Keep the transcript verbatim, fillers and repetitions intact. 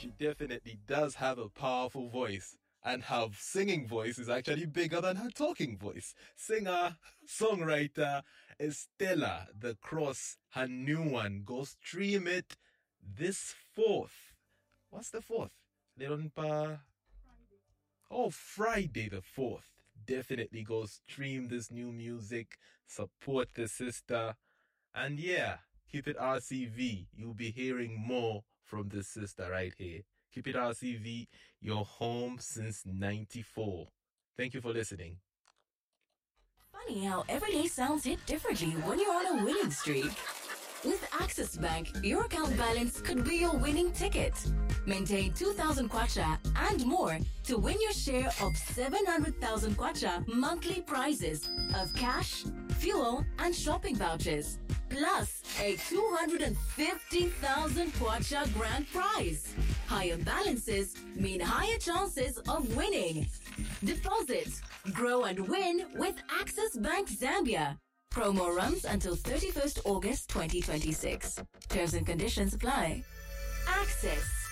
she definitely does have a powerful voice. And her singing voice is actually bigger than her talking voice. Singer, songwriter, Estella The Cross, her new one. Go stream it this fourth. What's the fourth? Leronpa? Oh, Friday the fourth. Definitely go stream this new music. Support the sister. And yeah, keep it R C V. You'll be hearing more from this sister right here. Keep it R C V, your home since ninety-four. Thank you for listening. Funny how every day sounds hit differently when you're on a winning streak. With Access Bank, your account balance could be your winning ticket. Maintain two thousand kwacha and more to win your share of seven hundred thousand kwacha monthly prizes of cash, fuel, and shopping vouchers. Plus a two hundred fifty thousand kwacha grand prize. Higher balances mean higher chances of winning. Deposit, grow and win with Access Bank Zambia. Promo runs until thirty-first August twenty twenty-six. Terms and conditions apply. Access.